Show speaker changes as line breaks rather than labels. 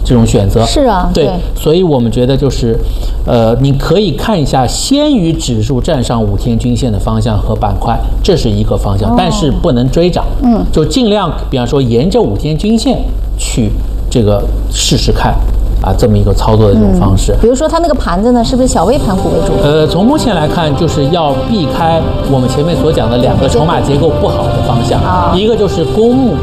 这种选择。
是啊，
对，所以我们觉得就是，你可以看一下先于指数站上5天均线的方向和板块，这是一个方向，但是不能追涨，就尽量比方说沿着5天均线去这个试试看。这么一个操作的这种方式。
比如说它那个盘子呢，是不是小微盘股为主？
从目前来看，就是要避开我们前面所讲的2个筹码结构不好的方向，一个就是公募